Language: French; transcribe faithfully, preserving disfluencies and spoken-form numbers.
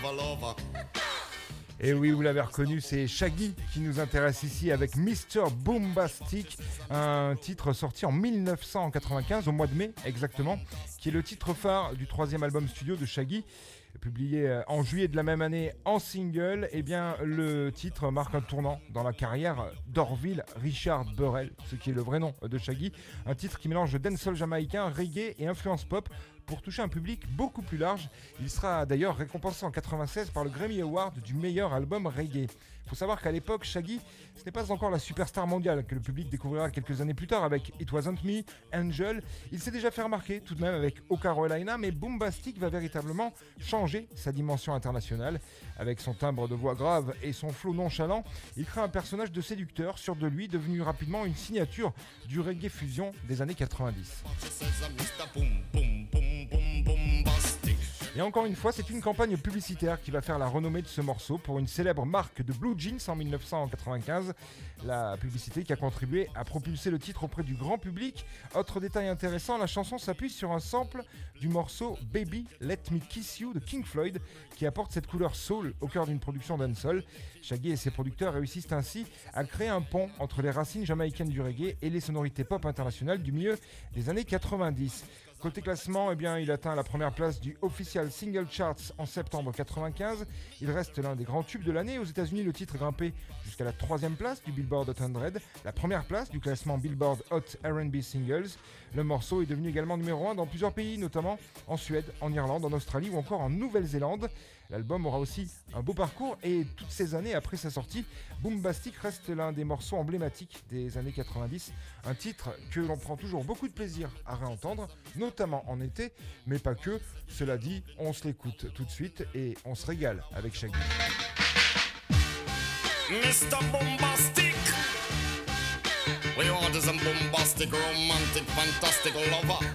Et oui, vous l'avez reconnu, c'est Shaggy qui nous intéresse ici avec mister Boombastic, un titre sorti en dix-neuf cent quatre-vingt-quinze, au mois de mai exactement, qui est le titre phare du troisième album studio de Shaggy. Publié en juillet de la même année en single, eh bien, le titre marque un tournant dans la carrière d'Orville Richard Burrell, ce qui est le vrai nom de Shaggy. Un titre qui mélange dancehall jamaïcain, reggae et influence pop pour toucher un public beaucoup plus large. Il sera d'ailleurs récompensé en quatre-vingt-seize par le Grammy Award du meilleur album reggae. Il faut savoir qu'à l'époque, Shaggy, ce n'est pas encore la superstar mondiale que le public découvrira quelques années plus tard avec It Wasn't Me, Angel. Il s'est déjà fait remarquer tout de même avec O Carolina, mais Boombastic va véritablement changer sa dimension internationale. Avec son timbre de voix grave et son flow nonchalant, il crée un personnage de séducteur, sûr de lui, devenu rapidement une signature du reggae fusion des années quatre-vingt-dix. Et encore une fois, c'est une campagne publicitaire qui va faire la renommée de ce morceau pour une célèbre marque de blue jeans en dix-neuf cent quatre-vingt-quinze. La publicité qui a contribué à propulser le titre auprès du grand public. Autre détail intéressant, la chanson s'appuie sur un sample du morceau Baby Let Me Kiss You de King Floyd qui apporte cette couleur soul au cœur d'une production dancehall. Shaggy et ses producteurs réussissent ainsi à créer un pont entre les racines jamaïcaines du reggae et les sonorités pop internationales du milieu des années quatre-vingt-dix. Côté classement, eh bien, il atteint la première place du Official Single Charts en septembre quatre-vingt-quinze. Il reste l'un des grands tubes de l'année. Aux États-Unis, le titre grimpé jusqu'à la troisième place du Billboard Hot cent, la première place du classement Billboard Hot R and B Singles. Le morceau est devenu également numéro un dans plusieurs pays, notamment en Suède, en Irlande, en Australie ou encore en Nouvelle-Zélande. L'album aura aussi un beau parcours et toutes ces années après sa sortie, Boombastic reste l'un des morceaux emblématiques des années quatre-vingt-dix. Un titre que l'on prend toujours beaucoup de plaisir à réentendre, notamment en été, mais pas que. Cela dit, on se l'écoute tout de suite et on se régale avec Shaggy. mister Boombastic, we want is a bombastic, romantic, fantastic lover.